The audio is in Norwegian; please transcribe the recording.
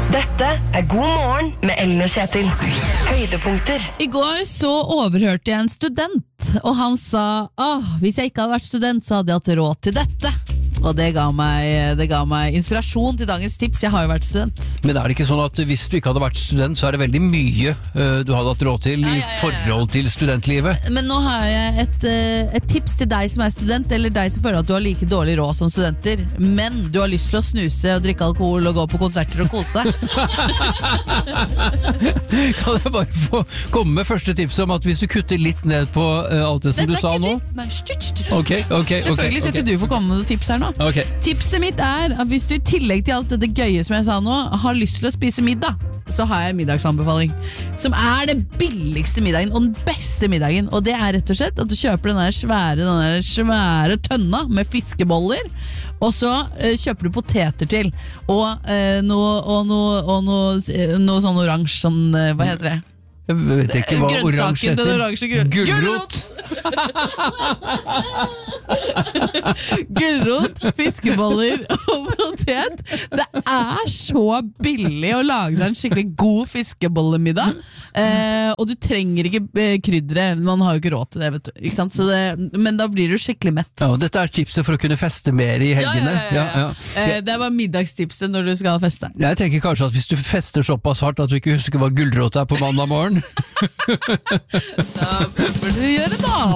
Dette God morgen med Ellen og Kjetil. Høydepunkter. I går så overhørte jeg en student, og han sa, hvis jeg ikke hadde vært student, så hadde jeg hatt råd til dette. Og det ga meg inspirasjon til dagens tips. Jeg har jo vært student. Men er det ikke sånn at hvis du ikke hadde vært student, så er det veldig mye du hadde hatt råd til i forhold til studentlivet? Men nå har jeg et tips til deg som er student, eller deg som føler at du har like dårlig råd som studenter, men du har lyst til å snuse og drikke alkohol og gå på konserter og kose deg. Kan jeg bare få komme med første tips om at hvis du kutter litt ned på alt det som du sa nå? Nei, Selvfølgelig skal ikke du få komme med noen tips her nå. Okay. Tipset mitt er at hvis du i tillegg til alt det gøye som jeg sa nå, har lyst til å spise middag, så har jeg en middagsanbefaling som er det billigste middagen og den beste middagen, og det er rett og slett at du kjøper den der svære tønna med fiskeboller, og så kjøper du poteter til og noe sånn oransje sånn, hva heter det? Jeg vet ikke hva oransje heter. Gulrot! Gulrot, fiskeboller og potet. Det er så billig å lage en skikkelig god fiskebollemiddag, og du trenger ikke kryddere. Man har jo ikke råd til det, vet du, ikke sant? Men da blir du skikkelig mett. Ja, dette er tipset for å kunne feste mer i helgene. Ja. Det er bare middagstipset når du skal feste. Jeg tenker kanskje at hvis du fester såpass hardt at du ikke husker hva gulrot er på mandag morgen, så burde du gjøre det da.